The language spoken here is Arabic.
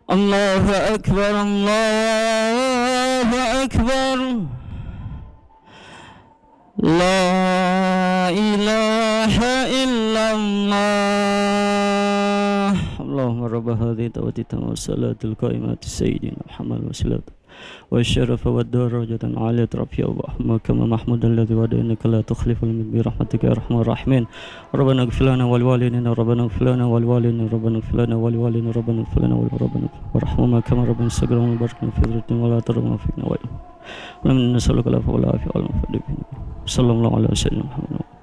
الله أكبر الله أكبر لا إله إلا الله. اللهم رب هذه الدعوة التامة والصلاة القائمة سيدنا محمد وسلم والشرف والدرجة العالية رفيع ومحمد كما محمود الذي وعد إنك لا تخلف الميعاد برحمتك يا أرحم الراحمين. ربنا اغفر لنا ولوالدينا ربنا اغفر لنا ولوالدينا ربنا اغفر لنا ولوالدينا ربنا اغفر لنا وربنا وارحمنا كما ربنا استغفرهم وباركنا في ذريتنا ولا ترمنا فينا ولم نسألك العفو والعافية والمغفرة. صلى الله عليه وسلم.